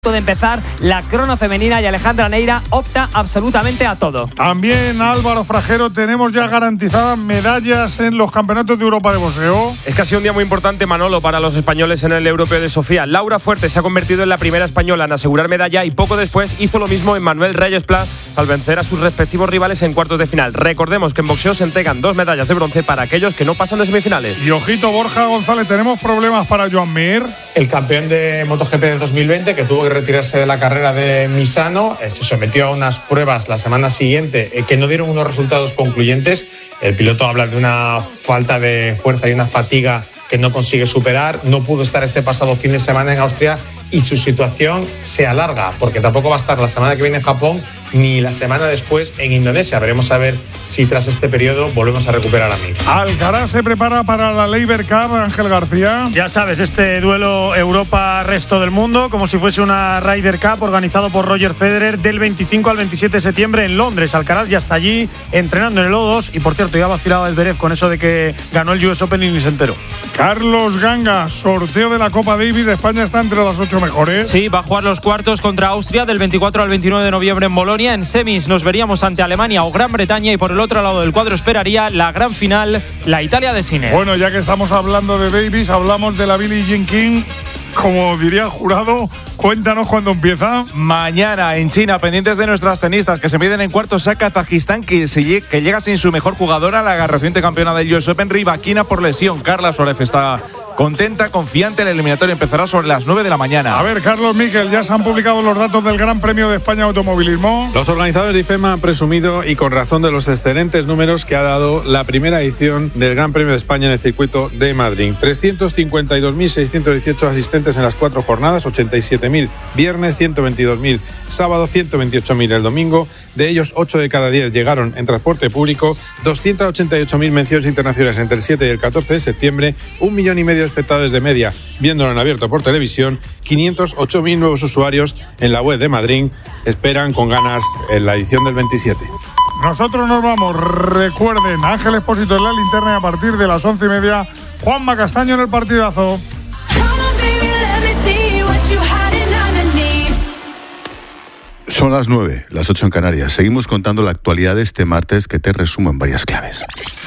punto de empezar la crono femenina y Alejandra Neira opta absolutamente a todo. También, Álvaro Frajero, tenemos ya garantizadas medallas en los campeonatos de Europa de boxeo. Es que ha sido un día muy importante, Manolo, para los españoles en el Europeo de Sofía. Laura Fuerte se ha convertido en la primera española en asegurar medalla y poco después hizo lo mismo Emmanuel Reyes Pla al vencer a sus respectivos rivales en cuartos de final. Recordemos que en boxeo se entregan 2 medallas de bronce para aquellos que no pasan de semifinales. Y ojito, Borja González, tenemos problemas para Joan Mir. El campeón de MotoGP de 2020, que tuvo que retirarse de la carrera de Misano, se sometió a unas pruebas la semana siguiente que no dieron unos resultados concluyentes. El piloto habla de una falta de fuerza y una fatiga que no consigue superar. No pudo estar este pasado fin de semana en Austria y su situación se alarga, porque tampoco va a estar la semana que viene en Japón ni la semana después en Indonesia. Veremos a ver si tras este periodo volvemos a recuperar a Mir. Alcaraz se prepara para la Laver Cup, Ángel García. Ya sabes, este duelo Europa-Resto del Mundo, como si fuese una Ryder Cup organizado por Roger Federer del 25 al 27 de septiembre en Londres. Alcaraz ya está allí entrenando en el O2 y, por cierto, ya vacilaba el Zverev con eso de que ganó el US Open y ni se enteró. Carlos Ganga, sorteo de la Copa Davis. España está entre las 8 mejores. Sí, va a jugar los cuartos contra Austria del 24 al 29 de noviembre en Bolonia. En semis nos veríamos ante Alemania o Gran Bretaña y por el otro lado del cuadro esperaría la gran final, la Italia de Sinner. Bueno, ya que estamos hablando de Davis, hablamos de la Billie Jean King. Como diría el jurado, cuéntanos cuándo empieza. Mañana en China, pendientes de nuestras tenistas que se miden en cuartos a Kazajistán, que llega sin su mejor jugadora, la reciente campeona del US Open, Rybakina, por lesión. Carla Suárez está contenta, confiante. La eliminatoria empezará sobre las 9 de la mañana. A ver, Carlos Miquel, ya se han publicado los datos del Gran Premio de España de Automovilismo. Los organizadores de IFEMA han presumido, y con razón, de los excelentes números que ha dado la primera edición del Gran Premio de España en el circuito de Madrid. 352.618 asistentes en las 4 jornadas, 87.000 viernes, 122.000 sábado, 128.000 el domingo. De ellos, 8 de cada 10 llegaron en transporte público, 288.000 menciones internacionales entre el 7 y el 14 de septiembre, 1,5 millones de espectadores de media viéndolo en abierto por televisión, 508.000 nuevos usuarios en la web de Madrid. Esperan con ganas en la edición del 27. Nosotros nos vamos. Recuerden, Ángel Expósito en la linterna y a partir de las 11:30, Juanma Castaño en el partidazo. Son las 9, las 8 en Canarias. Seguimos contando la actualidad de este martes, que te resumo en varias claves.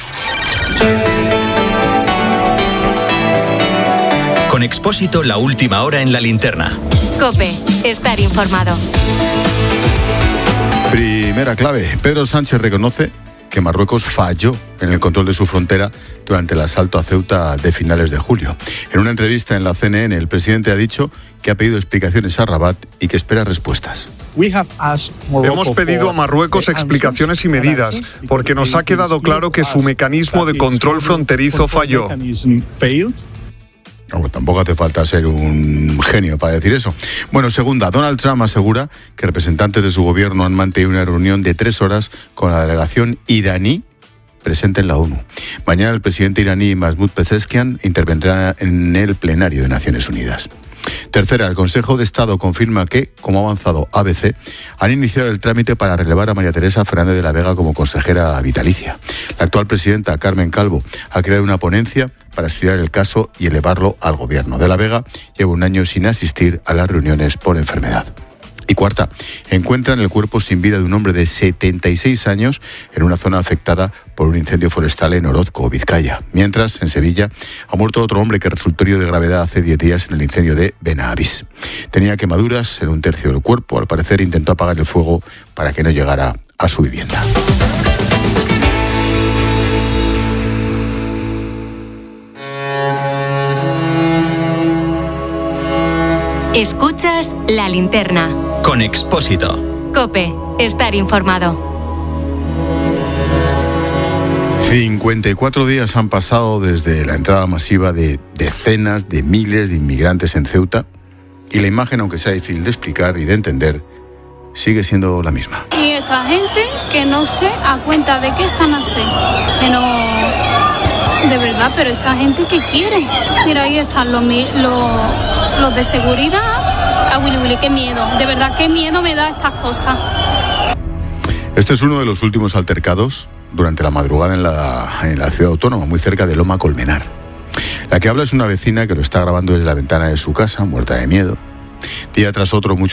Con Expósito, la última hora en la linterna. COPE, estar informado. Primera clave. Pedro Sánchez reconoce que Marruecos falló en el control de su frontera durante el asalto a Ceuta de finales de julio. En una entrevista en la CNN, el presidente ha dicho que ha pedido explicaciones a Rabat y que espera respuestas. Hemos pedido a Marruecos explicaciones y medidas, porque nos ha quedado claro que su mecanismo de control fronterizo falló. No, tampoco hace falta ser un genio para decir eso. Bueno, segunda, Donald Trump asegura que representantes de su gobierno han mantenido una reunión de 3 horas con la delegación iraní presente en la ONU. Mañana el presidente iraní Mahmoud Pezeshkian intervendrá en el plenario de Naciones Unidas. Tercera, el Consejo de Estado confirma que, como ha avanzado ABC, han iniciado el trámite para relevar a María Teresa Fernández de la Vega como consejera vitalicia. La actual presidenta, Carmen Calvo, ha creado una ponencia para estudiar el caso y elevarlo al gobierno. De la Vega lleva 1 año sin asistir a las reuniones por enfermedad. Y cuarta, encuentran el cuerpo sin vida de un hombre de 76 años en una zona afectada por un incendio forestal en Orozco, Vizcaya. Mientras, en Sevilla, ha muerto otro hombre que resultó herido de gravedad hace 10 días en el incendio de Benavís. Tenía quemaduras en 1/3 del cuerpo. Al parecer intentó apagar el fuego para que no llegara a su vivienda. Escuchas La Linterna. Con Expósito. COPE, estar informado. 54 días han pasado desde la entrada masiva de decenas de miles de inmigrantes en Ceuta y la imagen, aunque sea difícil de explicar y de entender, sigue siendo la misma. Y esta gente que no se da cuenta de qué están haciendo. Que no... De verdad, pero esta gente que quiere. Mira, ahí están los de seguridad. A Willy, qué miedo. De verdad, qué miedo me da estas cosas. Este es uno de los últimos altercados durante la madrugada en la ciudad autónoma, muy cerca de Loma Colmenar. La que habla es una vecina que lo está grabando desde la ventana de su casa, muerta de miedo. Día tras otro, muchos